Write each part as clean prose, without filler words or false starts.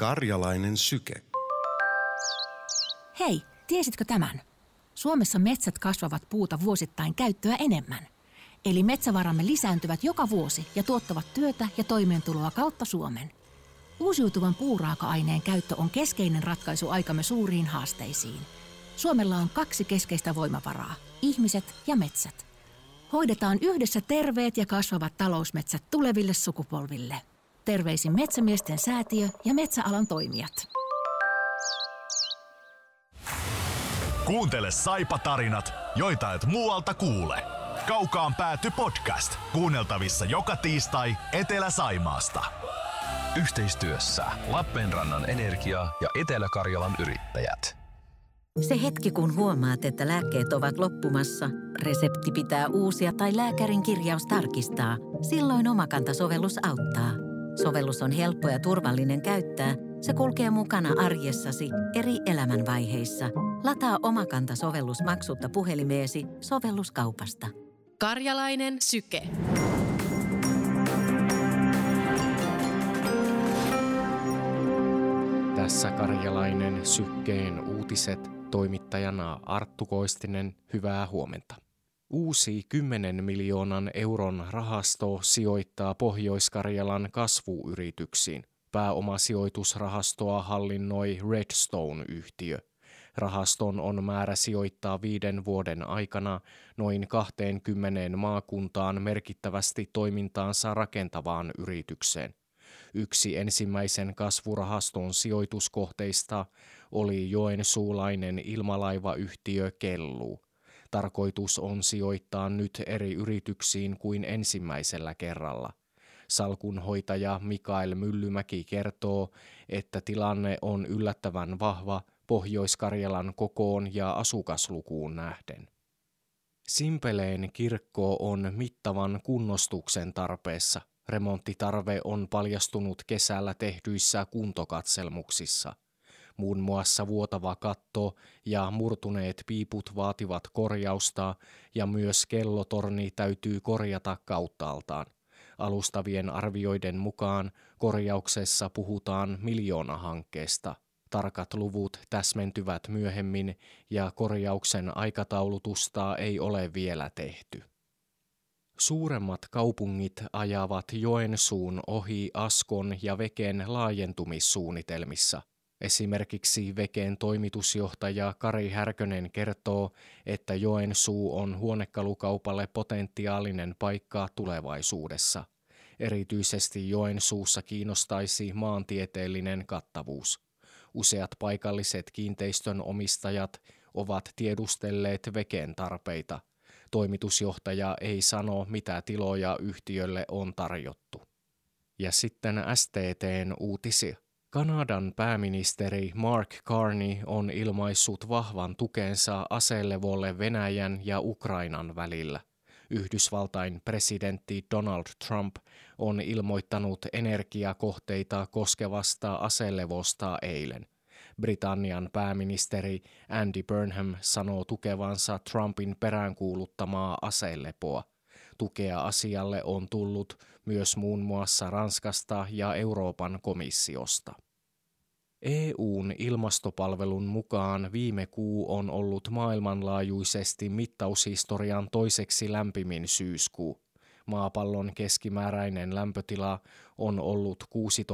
Karjalainen syke. Hei, tiesitkö tämän? Suomessa metsät kasvavat puuta vuosittain käyttöä enemmän. Eli metsävaramme lisääntyvät joka vuosi ja tuottavat työtä ja toimeentuloa kautta Suomen. Uusiutuvan puuraaka-aineen käyttö on keskeinen ratkaisu aikamme suuriin haasteisiin. Suomella on 2 keskeistä voimavaraa, ihmiset ja metsät. Hoidetaan yhdessä terveet ja kasvavat talousmetsät tuleville sukupolville. Terveisin Metsämiesten säätiö ja metsäalan toimijat. Kuuntele Saipa-tarinat, joita et muualta kuule. Kaukaan pääty podcast. Kuunneltavissa joka tiistai Etelä-Saimaasta. Yhteistyössä Lappeenrannan Energia ja Etelä-Karjalan Yrittäjät. Se hetki, kun huomaat, että lääkkeet ovat loppumassa, resepti pitää uusia tai lääkärin kirjaus tarkistaa, silloin Omakanta-sovellus auttaa. Sovellus on helppo ja turvallinen käyttää. Se kulkee mukana arjessasi eri elämänvaiheissa. Lataa Omakanta-sovellus maksutta puhelimeesi sovelluskaupasta. Karjalainen syke. Tässä Karjalainen sykkeen uutiset, toimittajana Arttu Koistinen, hyvää huomenta. Uusi 10 miljoonan euron rahasto sijoittaa Pohjois-Karjalan kasvuyrityksiin. Pääomasijoitusrahastoa hallinnoi Redstone-yhtiö. Rahaston on määrä sijoittaa 5 vuoden aikana noin 20 maakuntaan merkittävästi toimintaansa rakentavaan yritykseen. Yksi ensimmäisen kasvurahaston sijoituskohteista oli joensuulainen ilmalaivayhtiö Kellu. Tarkoitus on sijoittaa nyt eri yrityksiin kuin ensimmäisellä kerralla. Salkunhoitaja Mikael Myllymäki kertoo, että tilanne on yllättävän vahva Pohjois-Karjalan kokoon ja asukaslukuun nähden. Simpeleen kirkko on mittavan kunnostuksen tarpeessa. Remonttitarve on paljastunut kesällä tehdyissä kuntokatselmuksissa. Muun muassa vuotava katto ja murtuneet piiput vaativat korjausta ja myös kellotorni täytyy korjata kauttaaltaan. Alustavien arvioiden mukaan korjauksessa puhutaan miljoonahankkeesta. Tarkat luvut täsmentyvät myöhemmin ja korjauksen aikataulutusta ei ole vielä tehty. Suuremmat kaupungit ajavat Joensuun ohi Askon ja Veken laajentumissuunnitelmissa. Esimerkiksi Veken toimitusjohtaja Kari Härkönen kertoo, että Joensuu on huonekalukaupalle potentiaalinen paikka tulevaisuudessa. Erityisesti Joensuussa kiinnostaisi maantieteellinen kattavuus. Useat paikalliset kiinteistön omistajat ovat tiedustelleet Veken tarpeita. Toimitusjohtaja ei sano, mitä tiloja yhtiölle on tarjottu. Ja sitten STT:n uutisia. Kanadan pääministeri Mark Carney on ilmaissut vahvan tukensa aselevolle Venäjän ja Ukrainan välillä. Yhdysvaltain presidentti Donald Trump on ilmoittanut energiakohteita koskevasta aselevosta eilen. Britannian pääministeri Andy Burnham sanoo tukevansa Trumpin peräänkuuluttamaa aselepoa. Tukea asialle on tullut myös muun muassa Ranskasta ja Euroopan komissiosta. EU:n ilmastopalvelun mukaan viime kuu on ollut maailmanlaajuisesti mittaushistorian toiseksi lämpimin syyskuu. Maapallon keskimääräinen lämpötila on ollut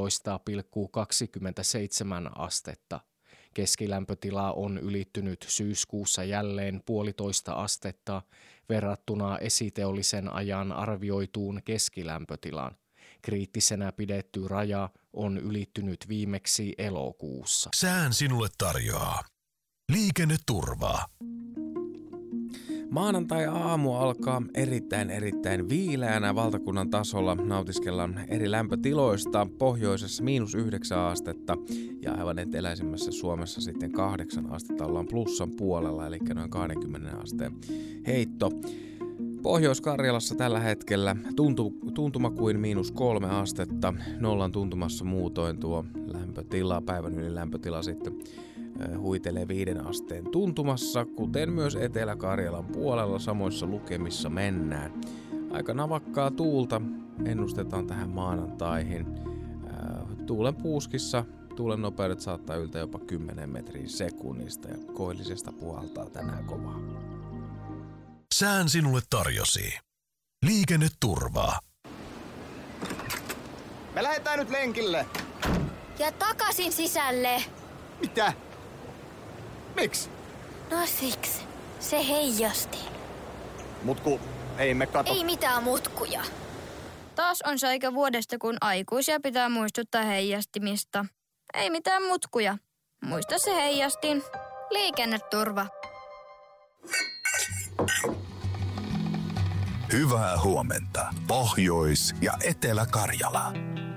16,27 astetta. Keskilämpötila on ylittynyt syyskuussa jälleen 1,5 astetta verrattuna esiteollisen ajan arvioituun keskilämpötilaan. Kriittisenä pidetty raja on ylittynyt viimeksi elokuussa. Sään sinulle tarjoaa liikenneturvaa. Maanantai-aamu alkaa erittäin viileänä valtakunnan tasolla. Nautiskellaan eri lämpötiloista. Pohjoisessa -9 astetta ja aivan eteläisimmässä Suomessa sitten 8 astetta. Ollaan plussan puolella, eli noin 20 asteen heitto. Pohjois-Karjalassa tällä hetkellä tuntuma kuin -3 astetta. Nollan tuntumassa muutoin tuo lämpötila, päivän yli lämpötila sitten huitelee 5 asteen tuntumassa, kuten myös Etelä-Karjalan puolella samoissa lukemissa mennään. Aika navakkaa tuulta ennustetaan tähän maanantaihin. Tuulen puuskissa Tuulen nopeudet saattaa yltää jopa 10 metriä sekunnista ja koillisesta puhaltaa tänään kovaa. Sään sinulle tarjosi liikenneturvaa. Me lähdetään nyt lenkille. Ja takaisin sisälle. Mitä? Miksi? No siksi. Se heijasti. Mutku, ei me kato. Ei mitään mutkuja. Taas on se aika vuodesta, kun aikuisia pitää muistuttaa heijastimista. Ei mitään mutkuja. Muista se heijastin. Liikenneturva. Hyvää huomenta, Pohjois- ja Etelä-Karjala.